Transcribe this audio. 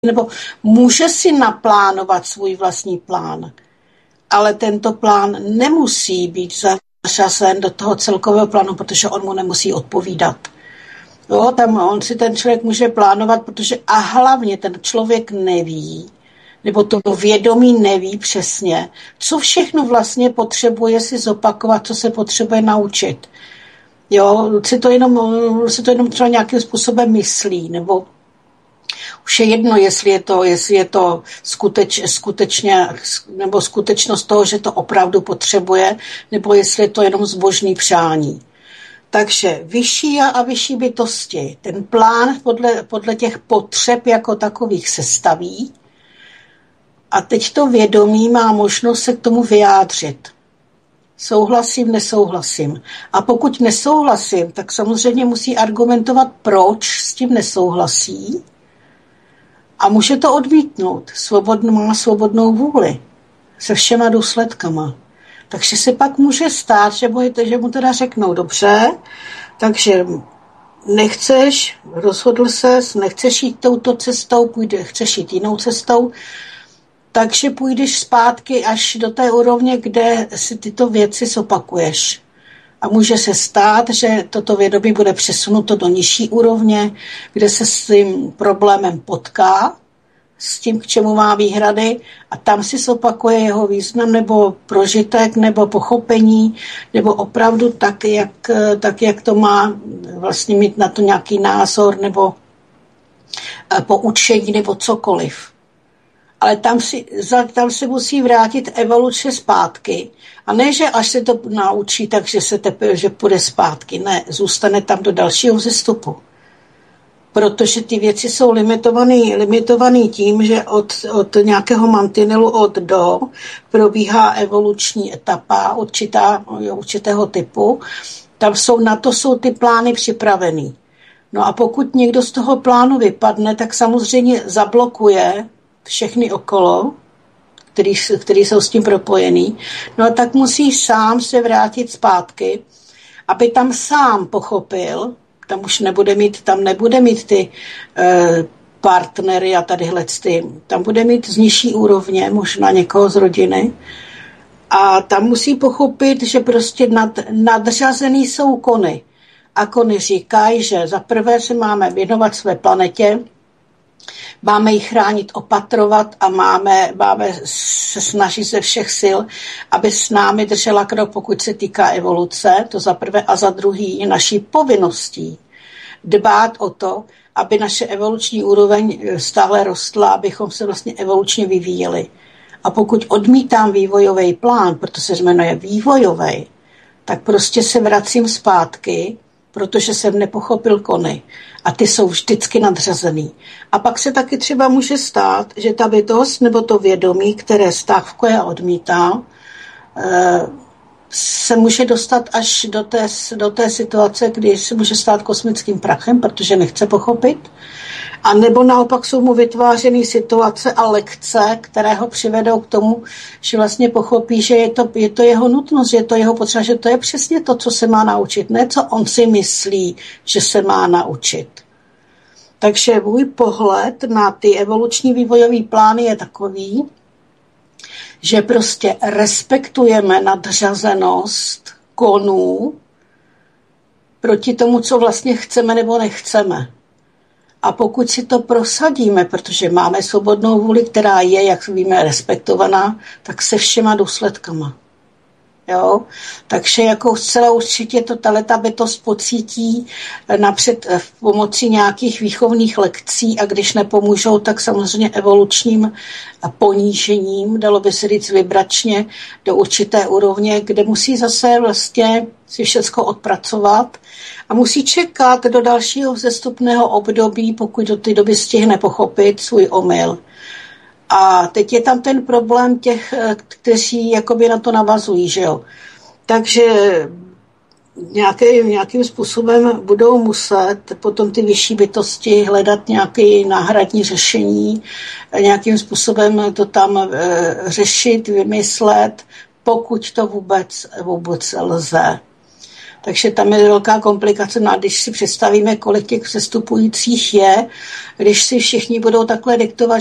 nebo může si naplánovat svůj vlastní plán, ale tento plán nemusí být zařazen do toho celkového plánu, protože on mu nemusí odpovídat. Jo, tam on si ten člověk může plánovat, protože a hlavně ten člověk neví, nebo to vědomí neví přesně, co všechno vlastně potřebuje si zopakovat, co se potřebuje naučit. Jo, si to jenom třeba nějakým způsobem myslí, nebo už je jedno, jestli je to skutečně, nebo skutečnost toho, že to opravdu potřebuje, nebo jestli je to jenom zbožný přání. Takže vyšší já a vyšší bytosti. Ten plán podle těch potřeb jako takových se staví a teď to vědomí má možnost se k tomu vyjádřit. Souhlasím, nesouhlasím. A pokud nesouhlasím, tak samozřejmě musí argumentovat, proč s tím nesouhlasí a může to odmítnout. Má svobodnou vůli se všema důsledkama. Takže se pak může stát, že mu teda řeknou, dobře, takže rozhodl ses, nechceš jít touto cestou, chceš jít jinou cestou, takže půjdeš zpátky až do té úrovně, kde si tyto věci zopakuješ. A může se stát, že toto vědomí bude přesunuto do nižší úrovně, kde se s tím problémem potká, s tím, k čemu má výhrady a tam si zopakuje jeho význam nebo prožitek nebo pochopení nebo opravdu tak, jak to má vlastně mít na to nějaký názor nebo poučení nebo cokoliv. Ale tam se musí vrátit evoluce zpátky. A ne, že až se to naučí, takže že půjde zpátky. Ne, zůstane tam do dalšího vzestupu. Protože ty věci jsou limitovaný tím, že od nějakého mantinelu od do probíhá evoluční etapa určitého typu. Na to jsou ty plány připravený. No a pokud někdo z toho plánu vypadne, tak samozřejmě zablokuje všechny okolo, který jsou s tím propojený. No a tak musí sám se vrátit zpátky, aby tam sám pochopil, tam nebude mít ty partnery a tam bude mít z nižší úrovně, možná někoho z rodiny. A tam musí pochopit, že prostě nadřazený jsou kony. A kony říkají, že za prvé se máme věnovat své planetě, máme ji chránit, opatrovat a máme se snažit ze všech sil, aby s námi držela krok, pokud se týká evoluce, to za prvé, a za druhý je naší povinností dbát o to, aby naše evoluční úroveň stále rostla, abychom se vlastně evolučně vyvíjeli. A pokud odmítám vývojový plán, protože se jmenuje vývojový, tak prostě se vracím zpátky, protože jsem nepochopil kony. A ty jsou vždycky nadřazený. A pak se taky třeba může stát, že ta bytost nebo to vědomí, které stávkuje a odmítá, se může dostat až do té situace, kdy se může stát kosmickým prachem, protože nechce pochopit. A nebo naopak jsou mu vytvářeny situace a lekce, které ho přivedou k tomu, že vlastně pochopí, že je to jeho nutnost, že je to jeho potřeba, že to je přesně to, co se má naučit, ne co on si myslí, že se má naučit. Takže můj pohled na ty evoluční vývojové plány je takový, že prostě respektujeme nadřazenost konů proti tomu, co vlastně chceme nebo nechceme. A pokud si to prosadíme, protože máme svobodnou vůli, která je, jak víme, respektovaná, tak se všema důsledkama. Jo? Takže jako zcela určitě to ta bytost pocítí napřed v pomoci nějakých výchovných lekcí a když nepomůžou, tak samozřejmě evolučním ponížením, dalo by se říct vibračně, do určité úrovně, kde musí zase vlastně si všecko odpracovat a musí čekat do dalšího vzestupného období, pokud do té doby stihne pochopit svůj omyl. A teď je tam ten problém těch, kteří jakoby na to navazují, že jo. Takže nějakým způsobem budou muset potom ty vyšší bytosti hledat nějaké náhradní řešení, nějakým způsobem to tam řešit, vymyslet, pokud to vůbec lze. Takže tam je velká komplikace. No a když si představíme, kolik těch přestupujících je, když si všichni budou takhle diktovat,